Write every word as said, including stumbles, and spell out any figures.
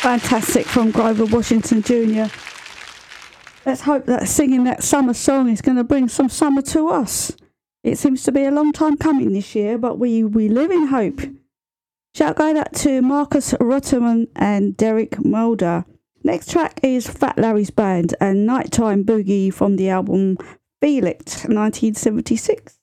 Fantastic from Grover Washington Junior Let's hope that singing that summer song is going to bring some summer to us. It seems to be a long time coming this year, but we, we live in hope. Shout go out to Marcus Rotterman and Derek Mulder. Next track is Fat Larry's Band and Nighttime Boogie from the album Feel It, nineteen seventy-six.